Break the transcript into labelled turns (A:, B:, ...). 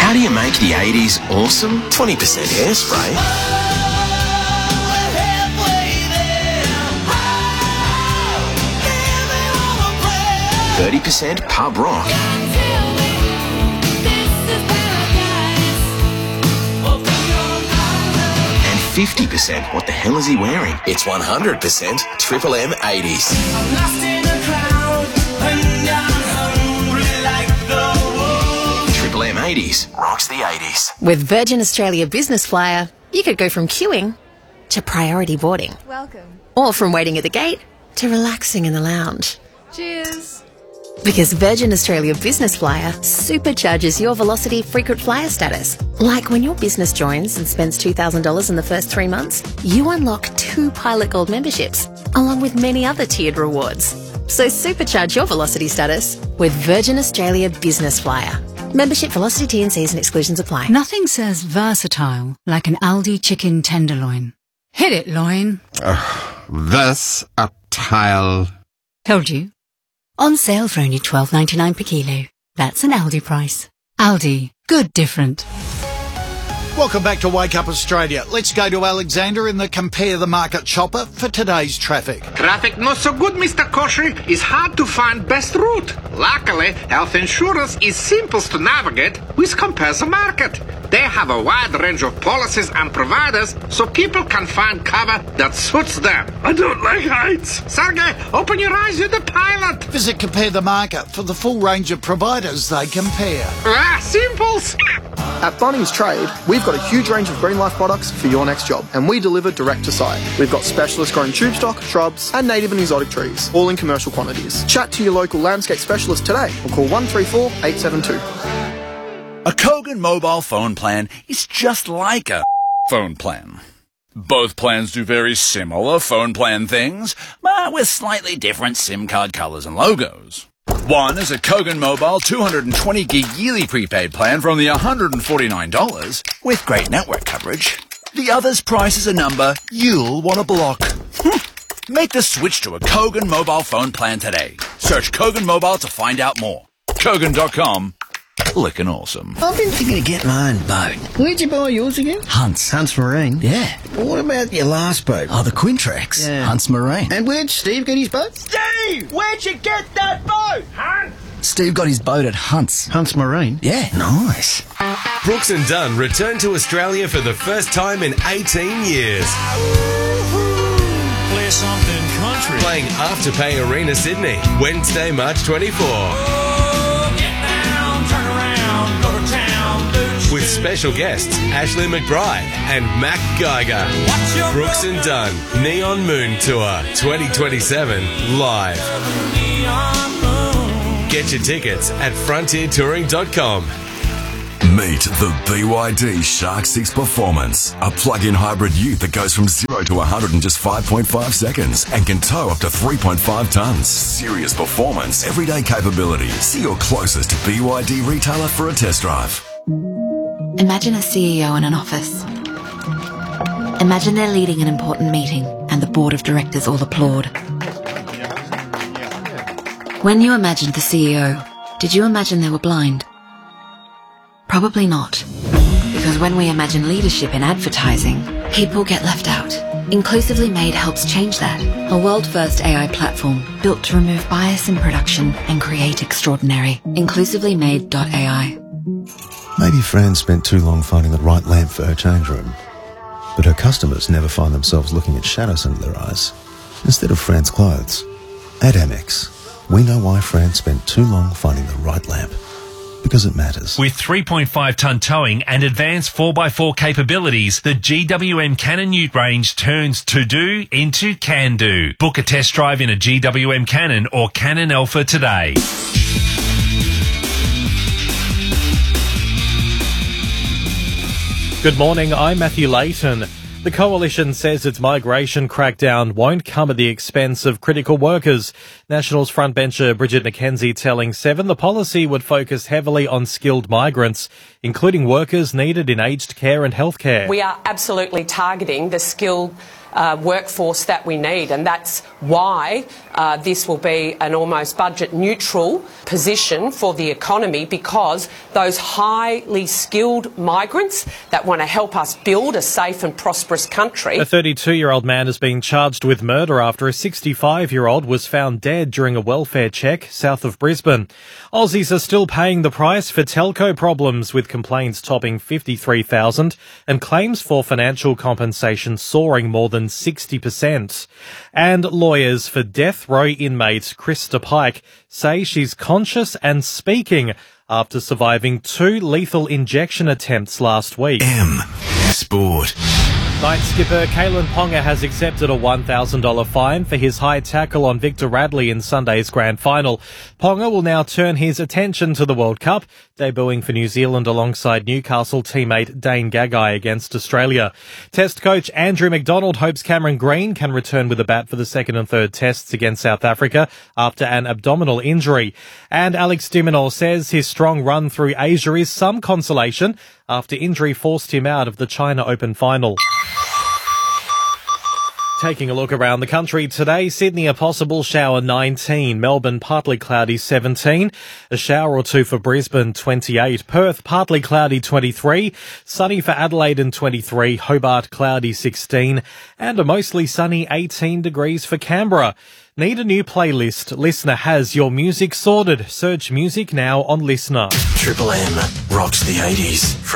A: How do you make the 80s awesome? 20% Hairspray. 30% pub rock. And 50% what the hell is he wearing? It's 100% Triple M 80s. Triple M 80s rocks the 80s.
B: With Virgin Australia Business Flyer, you could go from queuing to priority boarding.
C: Welcome.
B: Or from waiting at the gate to relaxing in the lounge.
C: Cheers.
B: Because Virgin Australia Business Flyer supercharges your Velocity frequent flyer status. Like when your business joins and spends $2,000 in the first 3 months, you unlock 2 Pilot Gold memberships, along with many other tiered rewards. So supercharge your Velocity status with Virgin Australia Business Flyer. Membership, Velocity, T&Cs and exclusions apply.
D: Nothing says versatile like an Aldi chicken tenderloin. Hit it, loin.
E: Versatile.
D: Told you. On sale for only $12.99 per kilo. That's an Aldi price. Aldi. Good different.
F: Welcome back to Wake Up Australia. Let's go to Alexander in the Compare the Market Chopper for today's traffic.
G: Traffic not so good, Mr. Koshy. It's hard to find best route. Luckily, health insurance is simple to navigate with Compare the Market. They have a wide range of policies and providers so people can find cover that suits them. I don't like heights. Sergey, open your eyes, you're the pilot.
F: Visit Compare the Market for the full range of providers they compare.
G: Simples.
H: At Bunnings Trade, we've got a huge range of Green Life products for your next job, and we deliver direct to site. We've got specialist grown tube stock, shrubs, and native and exotic trees, all in commercial quantities. Chat to your local landscape specialist today or call 134 872.
I: A Kogan mobile phone plan is just like a phone plan. Both plans do very similar phone plan things, but with slightly different SIM card colours and logos. One is a Kogan Mobile 220 gig yearly prepaid plan for only $149 with great network coverage. The other's price is a number you'll want to block. Make the switch to a Kogan mobile phone plan today. Search Kogan Mobile to find out more. Kogan.com. Lickin' awesome.
J: I've been thinking of getting my own boat. Where'd you buy yours again? Hunts Marine. Yeah. Well, what about your last boat? Oh, the Quintrex. Yeah. Hunts Marine. And where'd Steve get his boat?
K: Steve! Where'd you get that boat? Hunt!
J: Steve got his boat at Hunts Marine. Yeah. Nice.
L: Brooks and Dunn returned to Australia for the first time in 18 years.
M: Play something country.
L: Playing Afterpay Arena Sydney, Wednesday, March 24. With special guests Ashley McBride and Mac Geiger. Brooks and Dunn Neon Moon Tour 2027 live. Get your tickets at frontiertouring.com.
N: Meet the BYD Shark 6 Performance, a plug-in hybrid ute that goes from 0 to 100 in just 5.5 seconds and can tow up to 3.5 tons. Serious performance, everyday capability. See your closest BYD retailer for a test drive.
O: Imagine a CEO in an office. Imagine they're leading an important meeting and the board of directors all applaud. When you imagined the CEO, did you imagine they were blind? Probably not. Because when we imagine leadership in advertising, people get left out. Inclusively Made helps change that. A world-first AI platform built to remove bias in production and create extraordinary. InclusivelyMade.ai.
P: Maybe Fran spent too long finding the right lamp for her change room. But her customers never find themselves looking at shadows under their eyes instead of Fran's clothes. At Amex, we know why Fran spent too long finding the right lamp. Because it matters.
Q: With 3.5-tonne towing and advanced 4x4 capabilities, the GWM Cannon Ute range turns to-do into can-do. Book a test drive in a GWM Cannon or Cannon Alpha today.
R: Good morning, I'm Matthew Layton. The Coalition says its migration crackdown won't come at the expense of critical workers. Nationals frontbencher Bridget McKenzie telling Seven the policy would focus heavily on skilled migrants, including workers needed in aged care and healthcare.
S: We are absolutely targeting the skilled
C: workforce that we need, and that's why this will be an almost budget neutral position for the economy, because those highly skilled migrants that want to help us build a safe and prosperous country.
R: A 32-year-old man has been charged with murder after a 65-year-old was found dead during a welfare check south of Brisbane. Aussies are still paying the price for telco problems, with complaints topping 53,000 and claims for financial compensation soaring more than 60%. And lawyers for death row inmate Krista Pike say she's conscious and speaking after surviving 2 lethal injection attempts last week.
N: Sport.
R: Night skipper Kalen Ponga has accepted a $1,000 fine for his high tackle on Victor Radley in Sunday's grand final. Ponga will now turn his attention to the World Cup, debuting for New Zealand alongside Newcastle teammate Dane Gagai against Australia. Test coach Andrew McDonald hopes Cameron Green can return with a bat for the second and third tests against South Africa after an abdominal injury. And Alex de Minaur says his strong run through Asia is some consolation after injury forced him out of the China Open final. Taking a look around the country today, Sydney a possible shower 19, Melbourne partly cloudy 17, a shower or two for Brisbane 28, Perth partly cloudy 23, sunny for Adelaide and 23, Hobart cloudy 16, and a mostly sunny 18 degrees for Canberra. Need a new playlist? Listener has your music sorted. Search music now on Listener.
A: Triple M rocks the 80s.